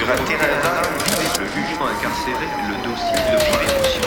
sur un terrain vague, le jugement incarcéré, le dossier, le privé